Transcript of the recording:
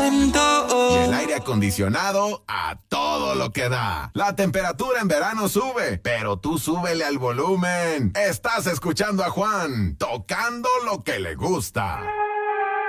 Y el aire acondicionado a todo lo que da. La temperatura en verano sube, pero tú súbele al volumen. Estás escuchando a Juan, tocando lo que le gusta.